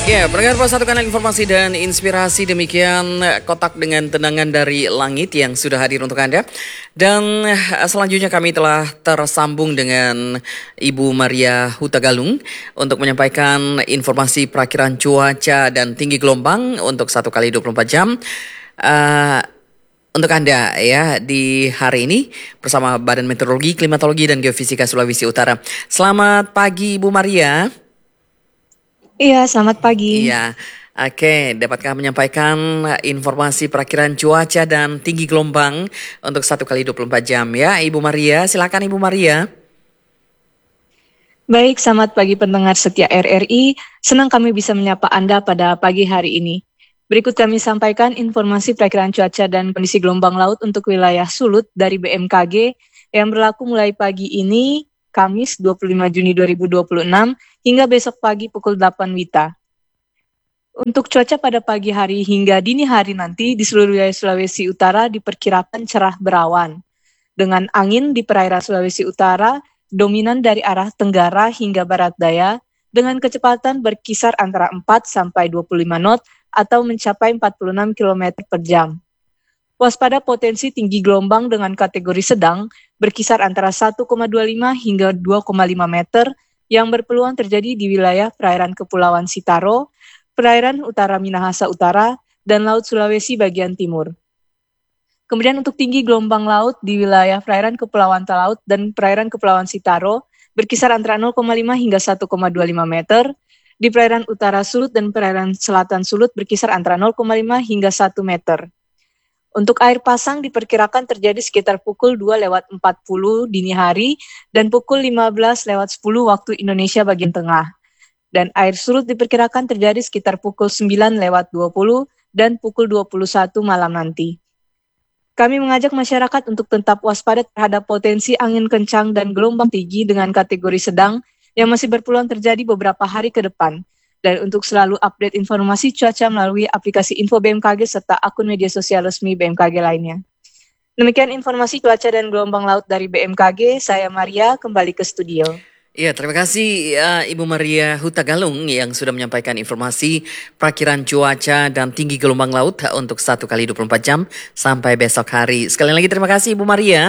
Ya, pendengar Pos Satu Kanal Informasi dan Inspirasi, demikian kotak dengan tendangan dari langit yang sudah hadir untuk Anda. Dan selanjutnya kami telah tersambung dengan Ibu Maria Hutagalung untuk menyampaikan informasi perakiran cuaca dan tinggi gelombang untuk 1 kali 24 jam. Untuk Anda ya di hari ini bersama Badan Meteorologi, Klimatologi dan Geofisika Sulawesi Utara. Selamat pagi Ibu Maria. Iya, selamat pagi. Iya, oke. Dapatkah menyampaikan informasi perakiran cuaca dan tinggi gelombang untuk 1 kali 24 jam ya, Ibu Maria? Silakan Ibu Maria. Baik, selamat pagi pendengar setia RRI. Senang kami bisa menyapa Anda pada pagi hari ini. Berikut kami sampaikan informasi perakiran cuaca dan kondisi gelombang laut untuk wilayah Sulut dari BMKG yang berlaku mulai pagi ini, Kamis 25 Juni 2026, hingga besok pagi pukul 8 WITA. Untuk cuaca pada pagi hari hingga dini hari nanti di seluruh wilayah Sulawesi Utara diperkirakan cerah berawan. Dengan angin di perairan Sulawesi Utara dominan dari arah tenggara hingga barat daya dengan kecepatan berkisar antara 4 sampai 25 knot atau mencapai 46 km per jam. Waspada potensi tinggi gelombang dengan kategori sedang berkisar antara 1,25 hingga 2,5 meter yang berpeluang terjadi di wilayah perairan Kepulauan Sitaro, perairan utara Minahasa Utara, dan Laut Sulawesi bagian timur. Kemudian untuk tinggi gelombang laut di wilayah perairan Kepulauan Talaut dan perairan Kepulauan Sitaro berkisar antara 0,5 hingga 1,25 meter, di perairan utara Sulut dan perairan selatan Sulut berkisar antara 0,5 hingga 1 meter. Untuk air pasang diperkirakan terjadi sekitar pukul 2:40 dini hari dan pukul 15:10 waktu Indonesia bagian tengah. Dan air surut diperkirakan terjadi sekitar pukul 9:20 dan pukul 21 malam nanti. Kami mengajak masyarakat untuk tetap waspada terhadap potensi angin kencang dan gelombang tinggi dengan kategori sedang yang masih berpeluang terjadi beberapa hari ke depan. Dan untuk selalu update informasi cuaca melalui aplikasi Info BMKG serta akun media sosial resmi BMKG lainnya. Demikian informasi cuaca dan gelombang laut dari BMKG, saya Maria kembali ke studio. Ya, terima kasih Ibu Maria Hutagalung yang sudah menyampaikan informasi perakiran cuaca dan tinggi gelombang laut untuk 1 kali 24 jam sampai besok hari. Sekali lagi terima kasih Ibu Maria.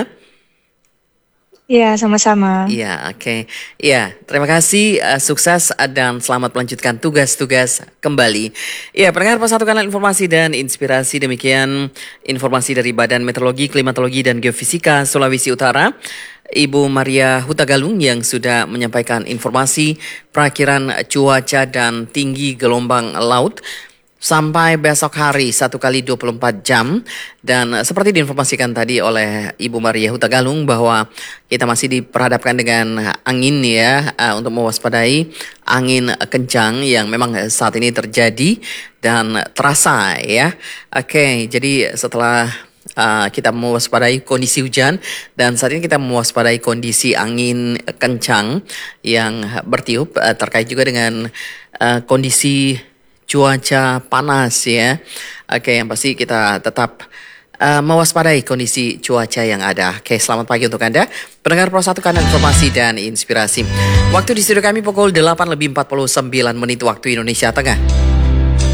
Iya, sama-sama. Iya, oke. Iya, terima kasih, sukses dan selamat melanjutkan tugas-tugas kembali. Iya, pendengar Pos Satu Kanal Informasi dan Inspirasi, demikian informasi dari Badan Meteorologi, Klimatologi dan Geofisika Sulawesi Utara, Ibu Maria Hutagalung yang sudah menyampaikan informasi perakiran cuaca dan tinggi gelombang laut sampai besok hari 1 kali 24 jam. Dan seperti diinformasikan tadi oleh Ibu Maria Hutagalung bahwa kita masih diperhadapkan dengan angin ya, untuk mewaspadai angin kencang yang memang saat ini terjadi dan terasa ya. Oke, jadi setelah kita mewaspadai kondisi hujan dan saat ini kita mewaspadai kondisi angin kencang yang bertiup, terkait juga dengan kondisi cuaca panas ya. Oke, yang pasti kita tetap mewaspadai kondisi cuaca yang ada. Oke, selamat pagi untuk Anda pendengar Pos Satu Kanal Informasi dan Inspirasi. Waktu di studio kami pukul 8:49 waktu Indonesia Tengah.